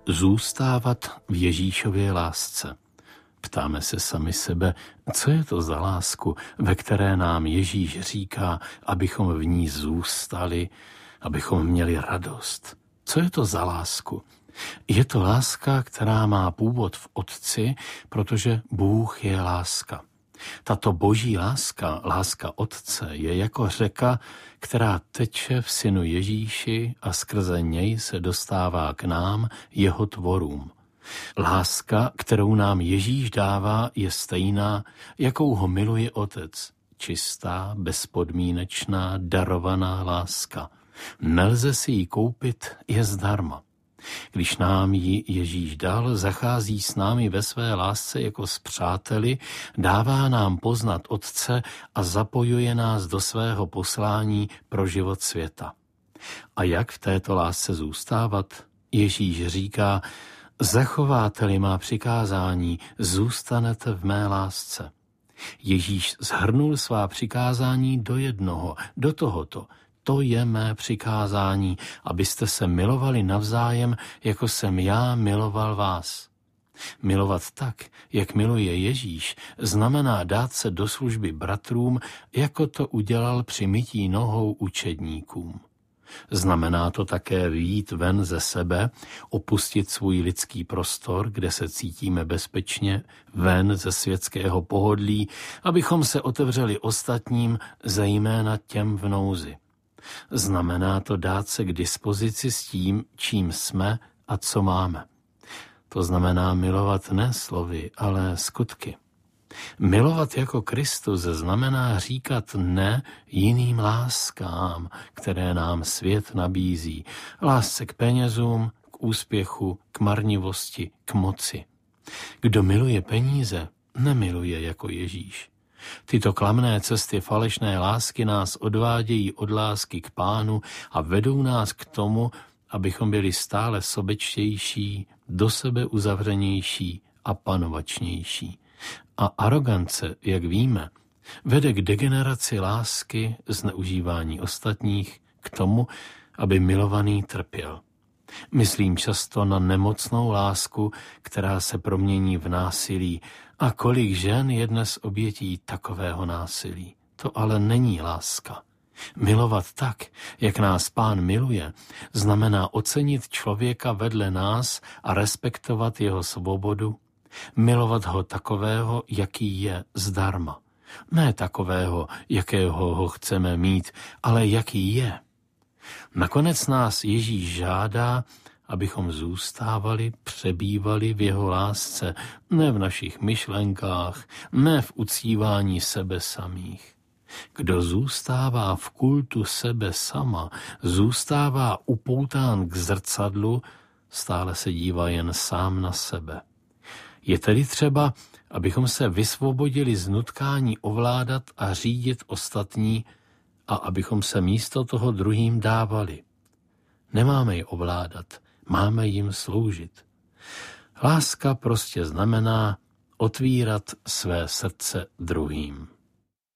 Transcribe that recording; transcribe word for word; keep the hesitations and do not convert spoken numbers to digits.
Zůstávat v Ježíšově lásce. Ptáme se sami sebe, co je to za lásku, ve které nám Ježíš říká, abychom v ní zůstali, abychom měli radost. Co je to za lásku? Je to láska, která má původ v Otci, protože Bůh je láska. Tato boží láska, láska Otce, je jako řeka, která teče v Synu Ježíši a skrze něj se dostává k nám, jeho tvorům. Láska, kterou nám Ježíš dává, je stejná, jakou ho miluje Otec. Čistá, bezpodmínečná, darovaná láska. Nelze si ji koupit, je zdarma. Když nám ji Ježíš dal, zachází s námi ve své lásce jako s přáteli, dává nám poznat Otce a zapojuje nás do svého poslání pro život světa. A jak v této lásce zůstávat? Ježíš říká, zachováte-li má přikázání, zůstanete v mé lásce. Ježíš shrnul svá přikázání do jednoho, do tohoto. To je mé přikázání, abyste se milovali navzájem, jako jsem já miloval vás. Milovat tak, jak miluje Ježíš, znamená dát se do služby bratrům, jako to udělal při mytí nohou učedníkům. Znamená to také vyjít ven ze sebe, opustit svůj lidský prostor, kde se cítíme bezpečně, ven ze světského pohodlí, abychom se otevřeli ostatním, zejména těm v nouzi. Znamená to dát se k dispozici s tím, čím jsme a co máme. To znamená milovat ne slovy, ale skutky. Milovat jako Kristus znamená říkat ne jiným láskám, které nám svět nabízí. Lásce k penězům, k úspěchu, k marnivosti, k moci. Kdo miluje peníze, nemiluje jako Ježíš. Tyto klamné cesty falešné lásky nás odvádějí od lásky k Pánu a vedou nás k tomu, abychom byli stále sobečtější, do sebe uzavřenější a panovačnější. A arogance, jak víme, vede k degeneraci lásky, zneužívání ostatních, k tomu, aby milovaný trpěl. Myslím často na nemocnou lásku, která se promění v násilí. A kolik žen je dnes obětí takového násilí? To ale není láska. Milovat tak, jak nás Pán miluje, znamená ocenit člověka vedle nás a respektovat jeho svobodu, milovat ho takového, jaký je, zdarma. Ne takového, jakého ho chceme mít, ale jaký je. Nakonec nás Ježíš žádá, abychom zůstávali, přebývali v jeho lásce, ne v našich myšlenkách, ne v uctívání sebe samých. Kdo zůstává v kultu sebe sama, zůstává upoután k zrcadlu, stále se dívá jen sám na sebe. Je tedy třeba, abychom se vysvobodili z nutkání ovládat a řídit ostatní a abychom se místo toho druhým dávali. Nemáme je ovládat, máme jim sloužit. Láska prostě znamená otvírat své srdce druhým.